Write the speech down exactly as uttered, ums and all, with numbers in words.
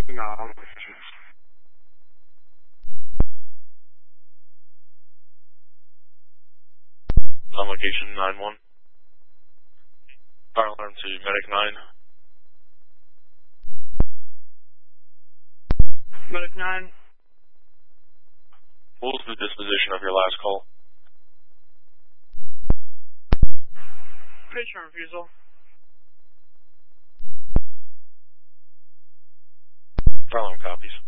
moving on. On location nine one. Fire alarm to Medic nine. Medic nine. What was the disposition of your last call? Patient refusal. Fire alarm copies.